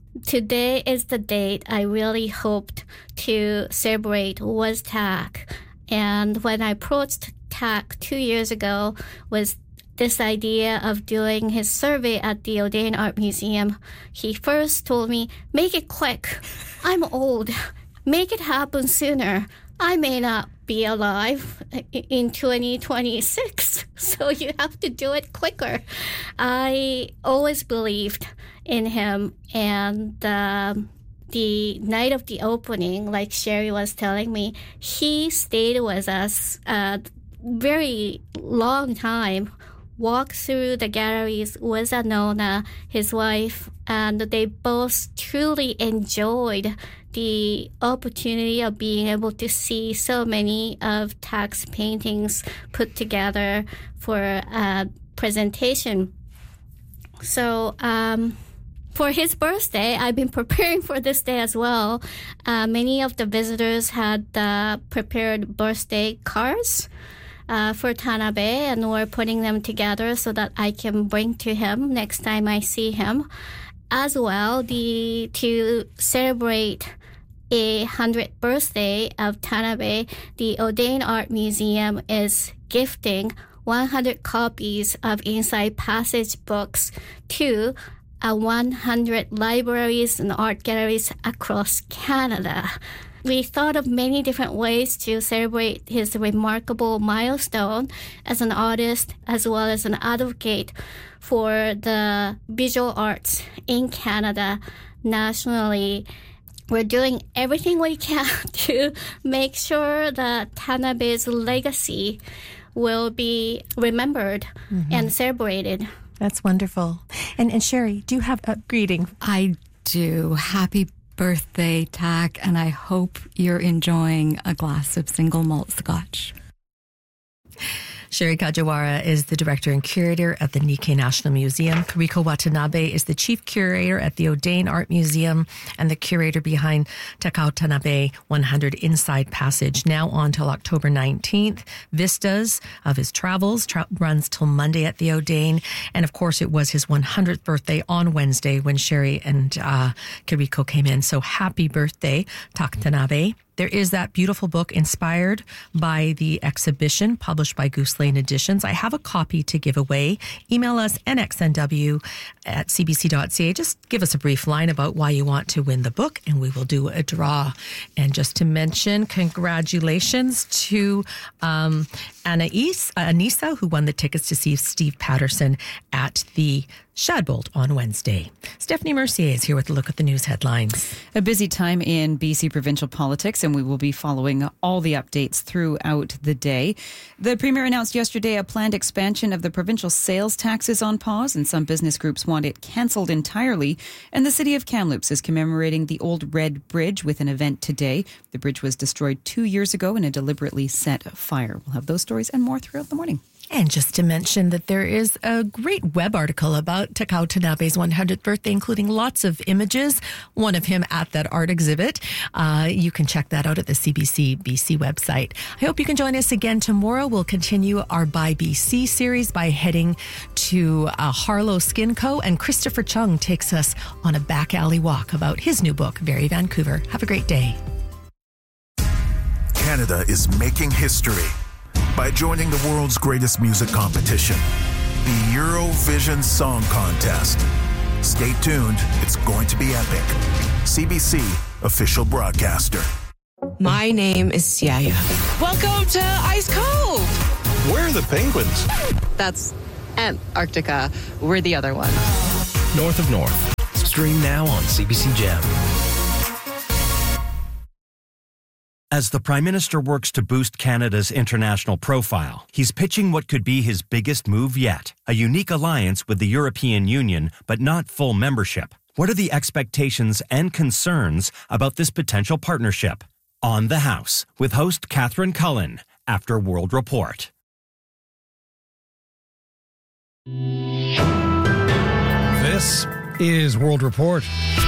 today is the date I really hoped to celebrate was Tak. And when I approached Tak two years ago was this idea of doing his survey at the Audain Art Museum, he first told me, make it quick. I'm old. Make it happen sooner. I may not be alive in twenty twenty-six, so you have to do it quicker. I always believed in him, and um, the night of the opening, like Sherry was telling me, he stayed with us a very long time, walked through the galleries with Anona, his wife, and they both truly enjoyed the opportunity of being able to see so many of Tak's paintings put together for a presentation. So um, for his birthday, I've been preparing for this day as well. Uh, many of the visitors had uh, prepared birthday cards Uh, for Tanabe, and we're putting them together so that I can bring to him next time I see him. As well, the to celebrate a hundredth birthday of Tanabe, the Audain Art Museum is gifting one hundred copies of Inside Passage books to uh, one hundred libraries and art galleries across Canada. We thought of many different ways to celebrate his remarkable milestone as an artist, as well as an advocate for the visual arts in Canada nationally. We're doing everything we can to make sure that Tanabe's legacy will be remembered mm-hmm. and celebrated. That's wonderful. And, and Sherry, do you have a greeting? I do. Happy birthday, Tak, and I hope you're enjoying a glass of single malt scotch. Sherry Kajiwara is the director and curator at the Nikkei National Museum. Kariko Watanabe is the chief curator at the Audain Art Museum and the curator behind Takao Tanabe one hundred Inside Passage, now on till October nineteenth. Vistas of his travels tra- runs till Monday at the Audain. And of course, it was his one hundredth birthday on Wednesday when Sherry and uh, Kariko came in. So happy birthday, Tak Tanabe. There is that beautiful book inspired by the exhibition published by Goose Lane Editions. I have a copy to give away. Email us n x n w at c b c dot c a. Just give us a brief line about why you want to win the book, and we will do a draw. And just to mention, congratulations to um, Anais, uh, Anissa, who won the tickets to see Steve Patterson at the Shadbolt on Wednesday. Stephanie Mercier is here with a look at the news headlines. A busy time in B C provincial politics, and we will be following all the updates throughout the day. The Premier announced yesterday a planned expansion of the provincial sales tax is on pause, and some business groups want it cancelled entirely. And the city of Kamloops is commemorating the Old Red Bridge with an event today. The bridge was destroyed two years ago in a deliberately set fire. We'll have those stories and more throughout the morning. And just to mention that there is a great web article about Takao Tanabe's one hundredth birthday, including lots of images, one of him at that art exhibit. Uh, you can check that out at the C B C B C website. I hope you can join us again tomorrow. We'll continue our By B C series by heading to uh, Harlow Skin Co. And Christopher Chung takes us on a back alley walk about his new book, Very Vancouver. Have a great day. Canada is making history by joining the world's greatest music competition, the Eurovision Song Contest. Stay tuned, it's going to be epic. C B C, official broadcaster. My name is Siaya. Welcome to Ice Cove. Where are the penguins? That's Antarctica. We're the other one. North of North. Stream now on C B C Gem. As the Prime Minister works to boost Canada's international profile, he's pitching what could be his biggest move yet, a unique alliance with the European Union, but not full membership. What are the expectations and concerns about this potential partnership? On the House, with host Catherine Cullen, after World Report. This is World Report.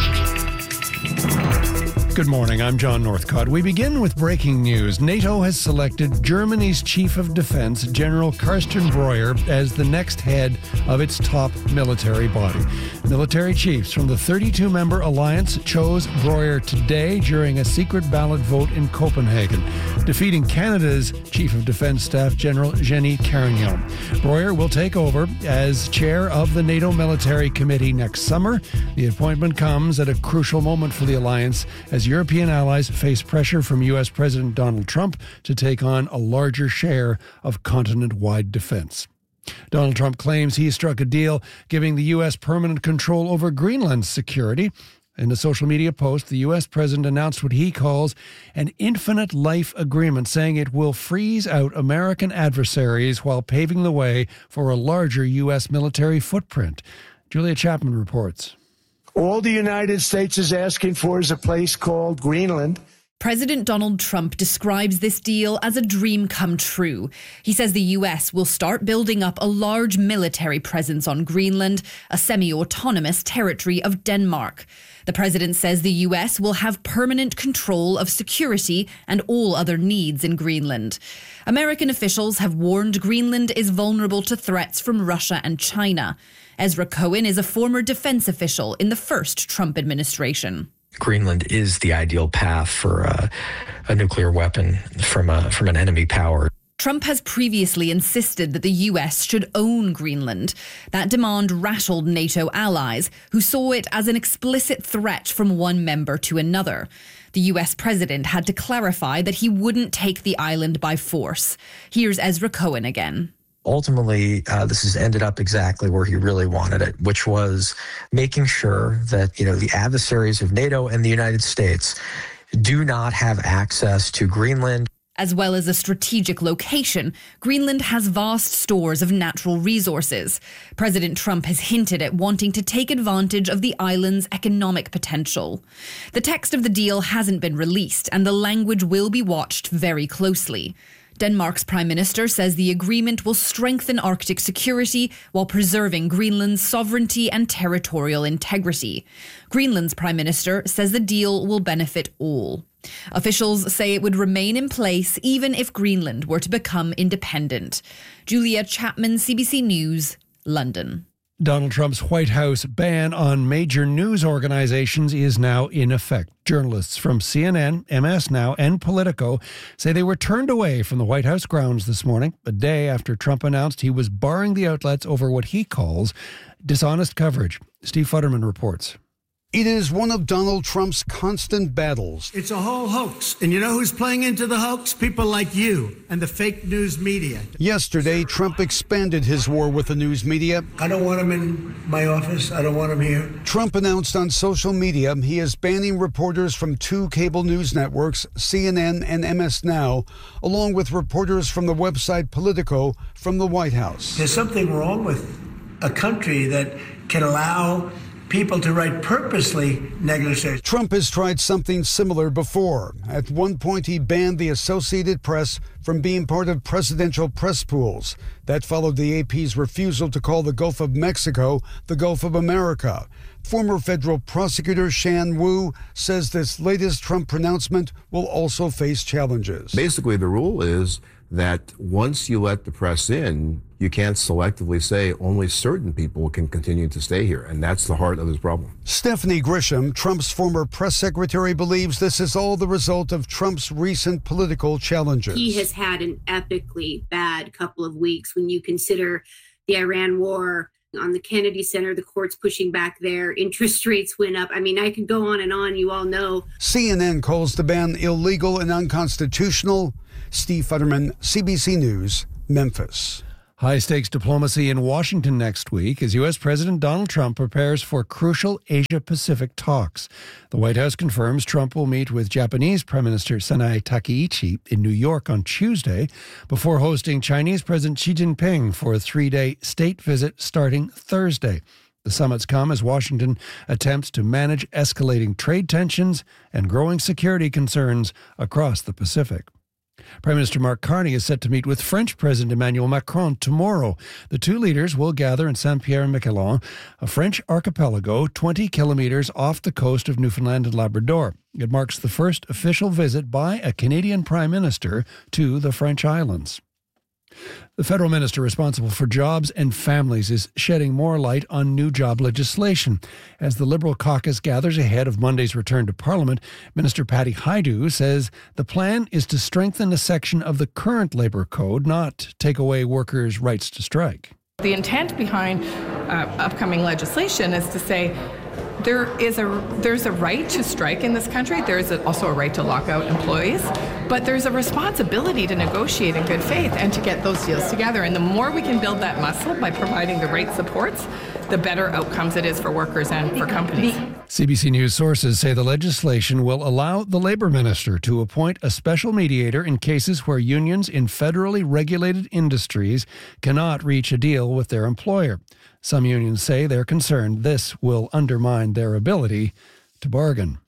Good morning, I'm John Northcott. We begin with breaking news. NATO has selected Germany's Chief of Defense, General Carsten Breuer, as the next head of its top military body. Military chiefs from the thirty-two member alliance chose Breuer today during a secret ballot vote in Copenhagen, defeating Canada's Chief of Defense Staff, General Jenny Carignan. Breuer will take over as chair of the NATO Military Committee next summer. The appointment comes at a crucial moment for the alliance as European allies face pressure from U S President Donald Trump to take on a larger share of continent-wide defense. Donald Trump claims he struck a deal giving the U S permanent control over Greenland's security. In a social media post, the U S president announced what he calls an infinite life agreement, saying it will freeze out American adversaries while paving the way for a larger U S military footprint. Julia Chapman reports. All the United States is asking for is a place called Greenland. President Donald Trump describes this deal as a dream come true. He says the U S will start building up a large military presence on Greenland, a semi-autonomous territory of Denmark. The president says the U S will have permanent control of security and all other needs in Greenland. American officials have warned Greenland is vulnerable to threats from Russia and China. Ezra Cohen is a former defense official in the first Trump administration. Greenland is the ideal path for a, a nuclear weapon from a, from an enemy power. Trump has previously insisted that the U S should own Greenland. That demand rattled NATO allies, who saw it as an explicit threat from one member to another. The U S president had to clarify that he wouldn't take the island by force. Here's Ezra Cohen again. Ultimately, uh, this has ended up exactly where he really wanted it, which was making sure that, you know, the adversaries of NATO and the United States do not have access to Greenland. As well as a strategic location, Greenland has vast stores of natural resources. President Trump has hinted at wanting to take advantage of the island's economic potential. The text of the deal hasn't been released, and the language will be watched very closely. Denmark's Prime Minister says the agreement will strengthen Arctic security while preserving Greenland's sovereignty and territorial integrity. Greenland's Prime Minister says the deal will benefit all. Officials say it would remain in place even if Greenland were to become independent. Julia Chapman, C B C News, London. Donald Trump's White House ban on major news organizations is now in effect. Journalists from C N N, M S Now, and Politico say they were turned away from the White House grounds this morning, a day after Trump announced he was barring the outlets over what he calls dishonest coverage. Steve Futterman reports. It is one of Donald Trump's constant battles. It's a whole hoax. And you know who's playing into the hoax? People like you and the fake news media. Yesterday, Trump expanded his war with the news media. I don't want him in my office. I don't want him here. Trump announced on social media he is banning reporters from two cable news networks, C N N and M S Now, along with reporters from the website Politico from the White House. There's something wrong with a country that can allow people to write purposely negative statements. Trump has tried something similar before. At one point, he banned the Associated Press from being part of presidential press pools. That followed the A P's refusal to call the Gulf of Mexico the Gulf of America. Former federal prosecutor Shan Wu says this latest Trump pronouncement will also face challenges. Basically, the rule is that once you let the press in, you can't selectively say only certain people can continue to stay here. And that's the heart of this problem. Stephanie Grisham, Trump's former press secretary, believes this is all the result of Trump's recent political challenges. He has had an epically bad couple of weeks when you consider the Iran war. On the Kennedy Center, the court's pushing back there. Interest rates went up. I mean, I could go on and on. You all know. C N N calls the ban illegal and unconstitutional. Steve Futterman, C B C News, Memphis. High-stakes diplomacy in Washington next week as U S. President Donald Trump prepares for crucial Asia-Pacific talks. The White House confirms Trump will meet with Japanese Prime Minister Sanae Takaichi in New York on Tuesday before hosting Chinese President Xi Jinping for a three-day state visit starting Thursday. The summits come as Washington attempts to manage escalating trade tensions and growing security concerns across the Pacific. Prime Minister Mark Carney is set to meet with French President Emmanuel Macron tomorrow. The two leaders will gather in Saint-Pierre-et-Miquelon, a French archipelago twenty kilometers off the coast of Newfoundland and Labrador. It marks the first official visit by a Canadian Prime Minister to the French islands. The federal minister responsible for jobs and families is shedding more light on new job legislation. As the Liberal caucus gathers ahead of Monday's return to Parliament, Minister Patty Hajdu says the plan is to strengthen a section of the current Labour Code, not take away workers' rights to strike. The intent behind uh, upcoming legislation is to say there is a there's a right to strike in this country. There is also a right to lock out employees, but there's a responsibility to negotiate in good faith and to get those deals together. And the more we can build that muscle by providing the right supports, the better outcomes it is for workers and for companies. C B C News sources say the legislation will allow the Labour Minister to appoint a special mediator in cases where unions in federally regulated industries cannot reach a deal with their employer. Some unions say they're concerned this will undermine their ability to bargain.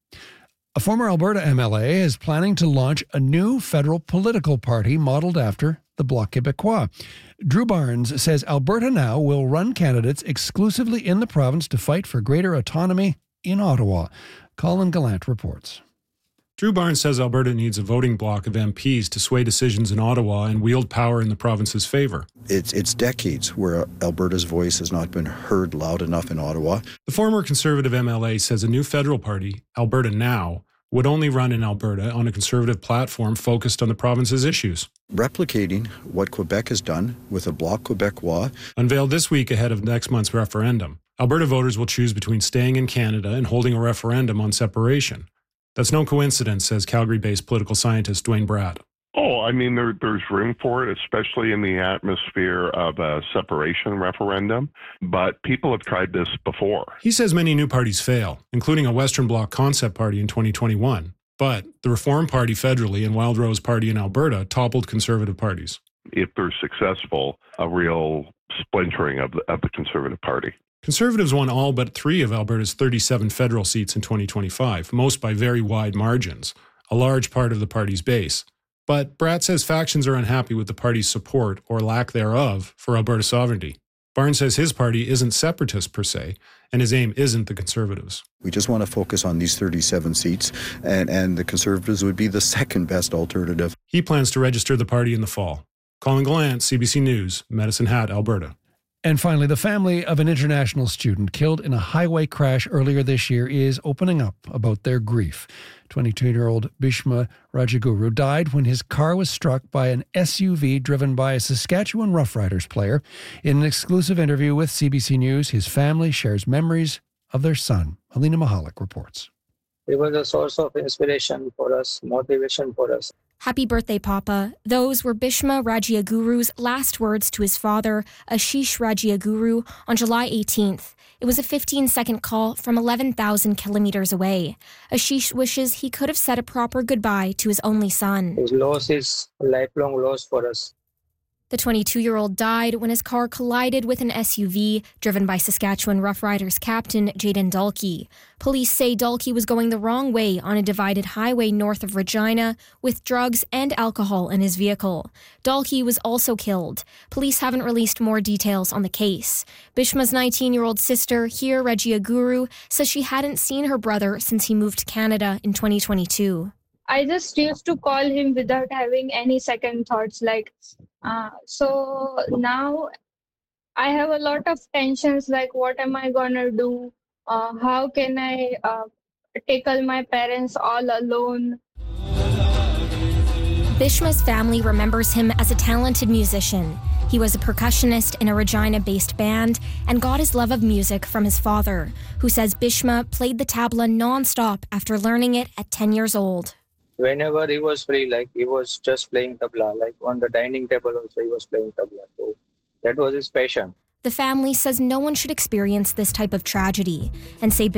A former Alberta M L A is planning to launch a new federal political party modeled after the Bloc Québécois. Drew Barnes says Alberta Now will run candidates exclusively in the province to fight for greater autonomy in Ottawa. Colin Gallant reports. Drew Barnes says Alberta needs a voting bloc of M Ps to sway decisions in Ottawa and wield power in the province's favour. It's, it's decades where Alberta's voice has not been heard loud enough in Ottawa. The former Conservative M L A says a new federal party, Alberta Now, would only run in Alberta on a Conservative platform focused on the province's issues. Replicating what Quebec has done with a Bloc Québécois. Unveiled this week ahead of next month's referendum, Alberta voters will choose between staying in Canada and holding a referendum on separation. That's no coincidence, says Calgary-based political scientist Dwayne Bratt. Oh, I mean, there, there's room for it, especially in the atmosphere of a separation referendum. But people have tried this before. He says many new parties fail, including a Western Bloc concept party in twenty twenty-one. But the Reform Party federally and Wild Rose Party in Alberta toppled Conservative parties. If they're successful, a real splintering of the, of the Conservative Party. Conservatives won all but three of Alberta's thirty-seven federal seats in twenty twenty-five, most by very wide margins, a large part of the party's base. But Bratt says factions are unhappy with the party's support, or lack thereof, for Alberta sovereignty. Barnes says his party isn't separatist per se, and his aim isn't the Conservatives. We just want to focus on these thirty-seven seats, and, and the Conservatives would be the second best alternative. He plans to register the party in the fall. Colin Gallant, C B C News, Medicine Hat, Alberta. And finally, the family of an international student killed in a highway crash earlier this year is opening up about their grief. twenty-two-year-old Bhishma Rajaguru died when his car was struck by an S U V driven by a Saskatchewan Roughriders player. In an exclusive interview with C B C News, his family shares memories of their son. Alina Mahalik reports. It was a source of inspiration for us, motivation for us. Happy birthday, Papa. Those were Bhishma Rajaguru's last words to his father, Ashish Rajaguru, on July eighteenth. It was a fifteen-second call from eleven thousand kilometers away. Ashish wishes he could have said a proper goodbye to his only son. His loss is a lifelong loss for us. The twenty-two-year-old died when his car collided with an S U V driven by Saskatchewan Rough Riders captain Jaden Dalkey. Police say Dalkey was going the wrong way on a divided highway north of Regina with drugs and alcohol in his vehicle. Dalkey was also killed. Police haven't released more details on the case. Bishma's nineteen-year-old sister, Hir Rajiaguru, says she hadn't seen her brother since he moved to Canada in twenty twenty-two. I just used to call him without having any second thoughts. Like, uh, so now I have a lot of tensions. Like, what am I gonna do? Uh, how can I uh, tackle my parents all alone? Bishma's family remembers him as a talented musician. He was a percussionist in a Regina-based band and got his love of music from his father, who says Bishma played the tabla non-stop after learning it at ten years old. Whenever he was free, like he was just playing tabla, like on the dining table also he was playing tabla. So that was his passion. The family says no one should experience this type of tragedy and say